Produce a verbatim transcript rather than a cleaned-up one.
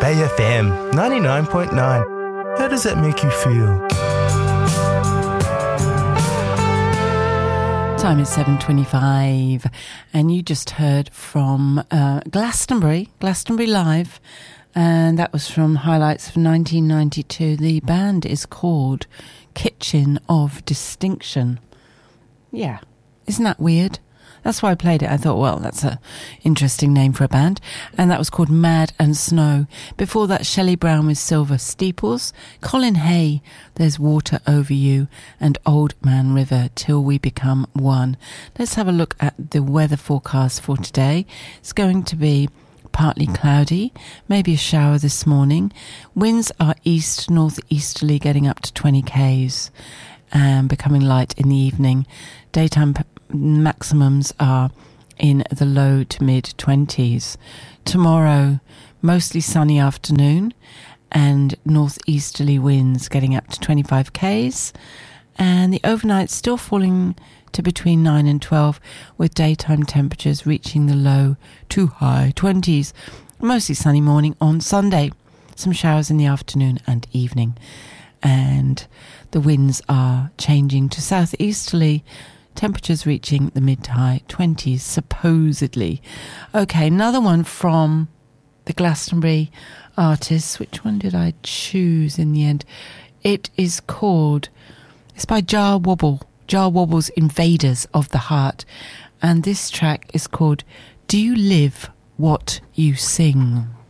Bay F M ninety-nine point nine. How does that make you feel? Time is seven twenty-five, and you just heard from uh, Glastonbury, Glastonbury Live, and that was from highlights of nineteen ninety-two. The band is called Kitchen of Distinction. Yeah, isn't that weird? That's why I played it. I thought, well, that's a interesting name for a band. And that was called Mad and Snow. Before that, Shelley Brown with Silver Steeples, Colin Hay, There's Water Over You, and Old Man River, Till We Become One. Let's have a look at the weather forecast for today. It's going to be partly cloudy, maybe a shower this morning. Winds are east northeasterly, getting up to twenty k's and becoming light in the evening. Daytime p- maximums are in the low to mid twenties. Tomorrow, mostly sunny afternoon and northeasterly winds getting up to twenty-five k's, and the overnight still falling to between nine and twelve, with daytime temperatures reaching the low to high twenties. Mostly sunny morning on Sunday, some showers in the afternoon and evening, and the winds are changing to southeasterly, temperatures reaching the mid to high twenties, supposedly. Okay, another one from the Glastonbury artists. Which one did I choose in the end? It is called, it's by Jar Wobble, Jar Wobble's Invaders of the Heart. And this track is called Do You Live What You Sing?